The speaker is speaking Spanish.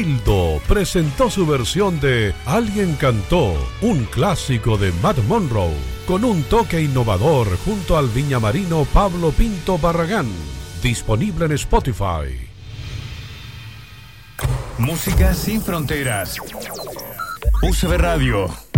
Wildo presentó su versión de Alguien cantó, un clásico de Matt Monroe, con un toque innovador junto al viñamarino Pablo Pinto Barragán. Disponible en Spotify. Música sin fronteras. UCB Radio.